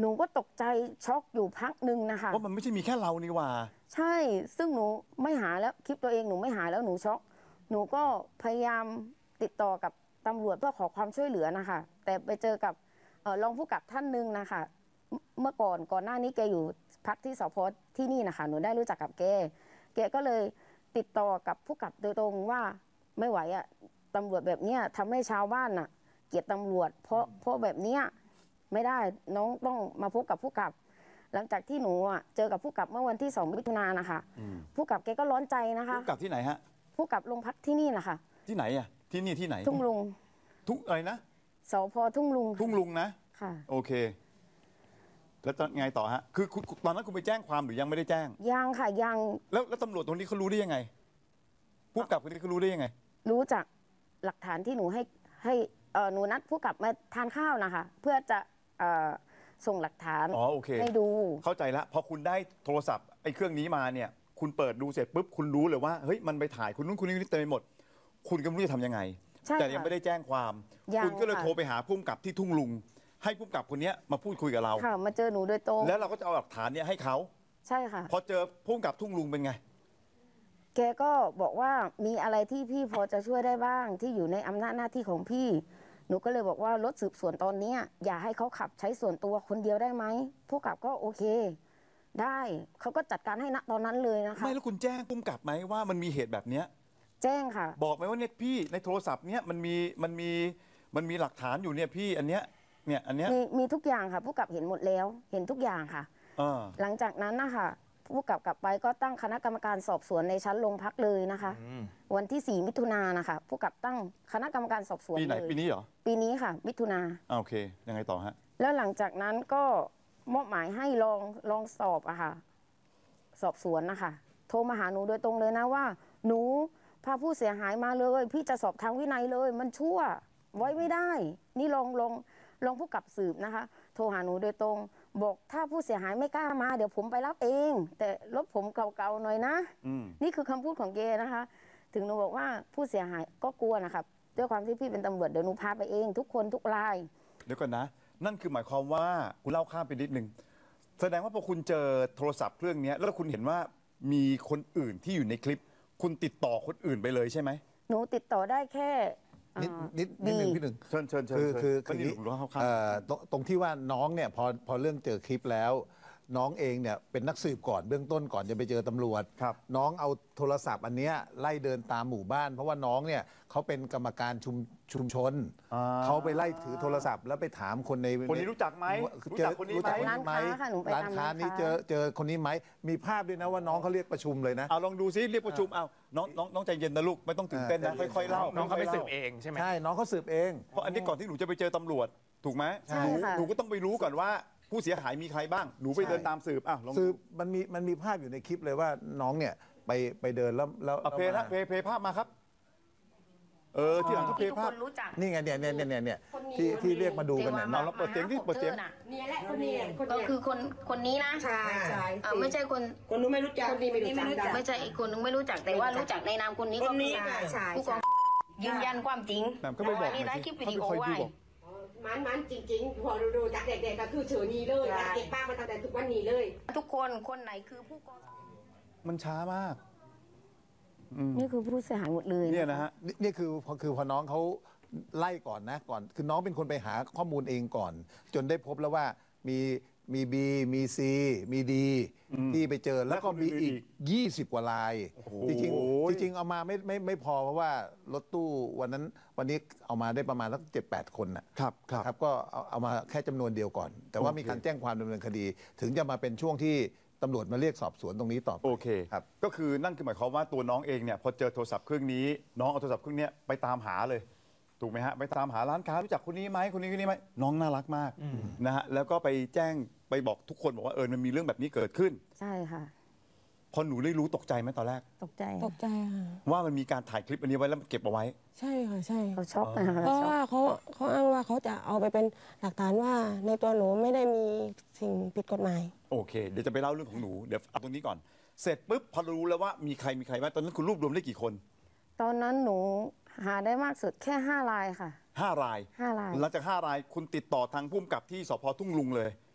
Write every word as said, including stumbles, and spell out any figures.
หนูก็ตกใจช็อกอยู่พักหนึ่งนะคะว่ามันไม่ใช่มีแค่เรานี่ว่าใช่ซึ่งหนูไม่หาแล้วคลิปตัวเองหนูไม่หาแล้วหนูช็อกหนูก็พยายามติดต่อกับตำรวจเพื่อขอความช่วยเหลือนะคะแต่ไปเจอกับรองผู้กำกับท่านหนึ่งนะคะเมื่อก่อนก่อนหน้านี้แกอยู่พักที่สพที่นี่นะคะหนูได้รู้จักกับแกแกก็เลยติดต่อกับผู้กำกับโดยตรงว่าไม่ไหวอะตำรวจแบบเนี้ยทำให้ชาวบ้านน่ะเกลียดตำรวจเพราะเพราะแบบเนี้ยไม่ได้น้องต้องมาพบกับผู้กำกับหลังจากที่หนูอ่ะเจอกับผู้กำกับเมื่อวันที่สองมิถุนายนนะคะผู้กำกับแกก็ร้อนใจนะคะผู้กำกับที่ไหนฮะผู้กำกับโรงพักที่นี่นะคะที่ไหนอ่ะที่นี่ที่ไหนทุ่งลุงทุ่งอะไรนะสพทุ่งลุงทุ่งลุงนะค่ะโอเคแล้วไงต่อฮะคือตอนนั้นคุณไปแจ้งความหรือยังไม่ได้แจ้งยังค่ะยังแล้วแล้วตำรวจตรงนี้เขารู้ได้ยังไงผู้กำกับคนนี้เขารู้ได้ยังไงรู้จากหลักฐานที่หนูให้ให้หนูนัดผู้กำกับมาทานข้าวนะคะเพื่อจะส่งหลักฐานอ๋อโอเคให้ดูเข้าใจแล้วพอคุณได้โทรศัพท์ไอ้เครื่องนี้มาเนี่ยคุณเปิดดูเสร็จปุ๊บคุณรู้เลยว่าเฮ้ยมันไปถ่ายคุณนู้นคุณนี้เต็มไปหมดคุณก็ไม่รู้จะทำยังไงแต่ยังไม่ได้แจ้งความคุณก็เลยโทรไปหาผู้กำกับที่ทุ่งลุงให้ผู้กำกับคนนี้มาพูดคุยกับเราค่ะมาเจอหนูโดยตรงแล้วเราก็จะเอาหลักฐานเนี่ยให้เขาใช่ค่ะพอเจอผู้กำกับทุ่งลุงเป็นไงแกก็บอกว่ามีอะไรที่พี่พอจะช่วยได้บ้างที่อยู่ในอำนาจหน้าที่ของพี่หนูก็เลยบอกว่ารถสืบสวนตอนนี้อย่าให้เขาขับใช้ส่วนตัวคนเดียวได้ไหมผู้กำกับก็โอเคได้เขาก็จัดการให้ณตอนนั้นเลยนะคะไม่แล้วคุณแจ้งผู้กำกับไหมว่ามันมีเหตุแบบเนี้ยแจ้งค่ะบอกไหมว่าเนี่ยพี่ในโทรศัพท์เนี้ยมันมีมันมีมันมีหลักฐานอยู่เนี่ยพี่อันเนี้ยเนี่ยอันเนี้ยมีมีทุกอย่างค่ะผู้กำกับเห็นหมดแล้วเห็นทุกอย่างค่ะหลังจากนั้นนะคะผู้กำกับกลับไปก็ตั้งคณะกรรมการสอบสวนในชั้นโรงพักเลยนะคะวันที่สี่มิถุนายนนะคะผู้กำกับตั้งคณะกรรมการสอบสวนปีไหนปีนี้เหรอปีนี้ค่ะมิถุนาโอเคยังไงต่อฮะแล้วหลังจากนั้นก็มอบหมายให้ลองลองสอบอะค่ะสอบสวนนะคะโทรมาหาหนูโดยตรงเลยนะว่าหนูพาผู้เสียหายมาเลยพี่จะสอบทางวินัยเลยมันชั่วไว้ไม่ได้นี่ลองลองลองผู้กำกับสืบนะคะโทรหาหนูโดยตรงบอกถ้าผู้เสียหายไม่กล้ามาเดี๋ยวผมไปรับเองแต่รถผมเก่าๆหน่อยนะนี่คือคำพูดของเกนะคะถึงหนูบอกว่าผู้เสียหายก็กลัวนะครับด้วยความที่พี่เป็นตำรวจเดี๋ยวหนูพาไปเองทุกคนทุกรายเดี๋ยวก่อนนะนั่นคือหมายความว่าคุณเล่าข้ามไปนิดนึงแสดงว่าพอคุณเจอโทรศัพท์เครื่องนี้แล้วคุณเห็นว่ามีคนอื่นที่อยู่ในคลิปคุณติดต่อคนอื่นไปเลยใช่ไหมหนูติดต่อได้แค่นิดนิดนิดหนึ่งพี่หนึ่งเชิญเชิญเชิญคือคือคือตรงที่ว่าน้องเนี่ยพอพอเรื่องเจอคลิปแล้วน้องเองเนี่ยเป็นนักสืบก่อนเบื้องต้นก่อนจะไปเจอตำรวจน้องเอาโทรศัพท์อันเนี้ยไล่เดินตามหมู่บ้านเพราะว่าน้องเนี่ยเขาเป็นกรรมการชุมชุมชนเขาไปไล่ถือโทรศัพท์แล้วไปถามคนในคนนี้รู้จักไหมรู้จักคนนี้ไหมร้านค้านี้เจอเจอคนนี้ไหมมีภาพด้วยนะว่าน้องเขาเรียกประชุมเลยนะเอาลองดูซิเรียกประชุมเอาน้องน้องน้องใจเย็นนะลูกไม่ต้องตื่นเต้นนะค่อยๆเล่าน้องเขาไปสืบเองใช่ไหมใช่น้องเขาสืบเองเพราะอันนี้ก่อนที่หนูจะไปเจอตำรวจถูกไหมหนูหนูก็ต้องไปรู้ก่อนว่าผู้เสียหายมีใครบ้างหนูไปเดินตามสืบอ่ะสืบมันมีมันมีภาพอยู่ในคลิปเลยว่าน้องเนี่ยไปไปเดินแล้วแล้วเพย์เพย์เพย์ภาพมาครับเออที่หลังก็เพย์ภาพนี่ไงเนี่ยเนี่ยเนี่ยเนี่ยที่ที่เรียกมาดูกันเนี่ยเราเปิดเสียงที่เปิดเสียงเนี่ยแหละคนนี้ก็คือคนคนนี้นะใช่ใช่ไม่ใช่คนคนนู้นไม่รู้จักคนนี้ไม่รู้จักไม่ใช่อีกคนนึงไม่รู้จักแต่ว่ารู้จักในนามคนนี้ก็คือผู้กองยืนยันความจริงก็ไม่บอกนี่ได้คลิปวิดีโอไว้มันมันจริงๆพอดูจากเด็กๆก็คือเฉยนี้เลยเด็กป้ามาตั้งแต่ทุกวันนี้เลยทุกคนคนไหนคือผู้กองมันช้ามากนี่คือผู้เสียหายหมดเลยเนี่ยนะฮะนี่คือพอคือพอน้องเขาไล่ก่อนนะก่อนคือน้องเป็นคนไปหาข้อมูลเองก่อนจนได้พบแล้วว่ามีมีบีมีซีมีดีที่ไปเจอแล้วก็มีอีกยี่สิบกว่ารายจริงจริงจริงเอามาไม่ไม่ไม่พอเพราะว่ารถตู้วันนั้นวันนี้เอามาได้ประมาณสักเจ็ดแปดคนนะครับครับก็เอาเอามาแค่จำนวนเดียวก่อนแต่ว่ามีการแจ้งความดำเนินคดีถึงจะมาเป็นช่วงที่ตำรวจมาเรียกสอบสวนตรงนี้ต่อโอเคครับก็คือนั่นคือหมายความว่าตัวน้องเองเนี่ยพอเจอโทรศัพท์เครื่องนี้น้องเอาโทรศัพท์เครื่องนี้ไปตามหาเลยถูกไหมฮะไปตามหาร้านค้ารู้จักคนนี้ไหมคนนี้คนนี้ไหมน้องน่ารักมากนะฮะแล้วก็ไปแจ้งไปบอกทุกคนบอกว่าเออมันมีเรื่องแบบนี้เกิดขึ้นใช่ค่ะพอหนูได้รู้ตกใจไหมตอนแรกตกใจตกใจค่ะว่ามันมีการถ่ายคลิปอันนี้ไว้แล้วเก็บเอาไว้ใช่ค่ะใช่เขาช็อกเพราะว่าเขาเขาอ้างว่าเขาจะเอาไปเป็นหลักฐานว่าในตัวหนูไม่ได้มีสิ่งผิดกฎหมายโอเคเดี๋ยวจะไปเล่าเรื่องของหนูเดี๋ยวเอาตรงนี้ก่อนเสร็จปุ๊บพอรู้แล้วว่ามีใครมีใครบ้างตอนนั้นคุณรวบรวมได้กี่คนตอนนั้นหนูหาได้มากสุดแค่ห้ารายค่ะห้ารายห้ารายหลังจากห้ารายคุณติดต่อทางผู้กำกับที่สพทุ่งลุงเลย